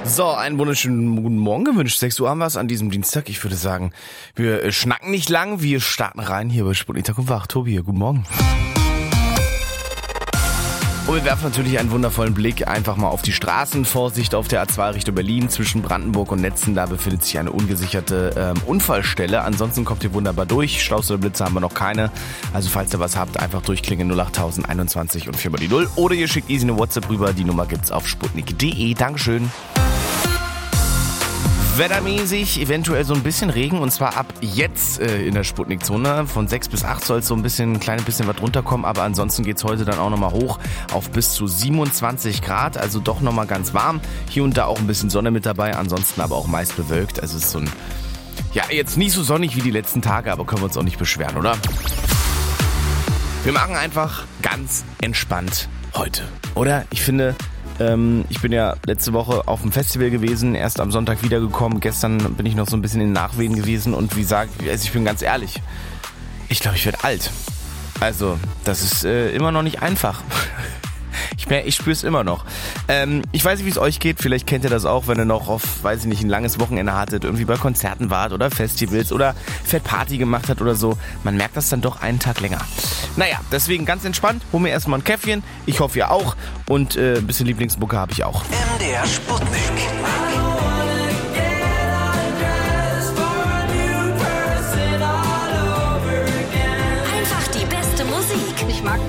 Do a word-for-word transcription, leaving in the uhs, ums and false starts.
So, einen wunderschönen guten Morgen gewünscht. sechs Uhr haben wir es an diesem Dienstag. Ich würde sagen, wir äh, schnacken nicht lang, wir starten rein hier bei Sputnik Tag und Wach. Tobi hier, guten Morgen. Und wir werfen natürlich einen wundervollen Blick einfach mal auf die Straßen. Vorsicht auf der A zwei Richtung Berlin zwischen Brandenburg und Netzen. Da befindet sich eine ungesicherte ähm, Unfallstelle. Ansonsten kommt ihr wunderbar durch. Staus oder Blitze haben wir noch keine. Also falls ihr was habt, einfach durchklingen null acht null null einundzwanzig und vier mal die null. Oder ihr schickt easy eine WhatsApp rüber. Die Nummer gibt's auf sputnik punkt de. Dankeschön. Wettermäßig eventuell so ein bisschen Regen und zwar ab jetzt äh, in der Sputnik-Zone. Von sechs bis acht soll es so ein bisschen, ein kleines bisschen was runterkommen, aber ansonsten geht's heute dann auch nochmal hoch auf bis zu siebenundzwanzig Grad, also doch nochmal ganz warm. Hier und da auch ein bisschen Sonne mit dabei, ansonsten aber auch meist bewölkt. Also es ist so ein, ja, jetzt nicht so sonnig wie die letzten Tage, aber können wir uns auch nicht beschweren, oder? Wir machen einfach ganz entspannt heute, oder? Ich finde... Ich bin ja letzte Woche auf dem Festival gewesen, erst am Sonntag wiedergekommen. Gestern bin ich noch so ein bisschen in Nachwehen gewesen und wie gesagt, also ich bin ganz ehrlich, ich glaube, ich werde alt. Also, das ist äh, immer noch nicht einfach. Ich, ich spüre es immer noch. Ähm, ich weiß nicht, wie es euch geht. Vielleicht kennt ihr das auch, wenn ihr noch auf, weiß ich nicht, ein langes Wochenende hattet, irgendwie bei Konzerten wart oder Festivals oder Fett Party gemacht hat oder so. Man merkt das dann doch einen Tag länger. Naja, deswegen ganz entspannt. Hol mir erstmal ein Käffchen. Ich hoffe, ihr auch. Und äh, ein bisschen Lieblingsmucke habe ich auch. M D R Sputnik.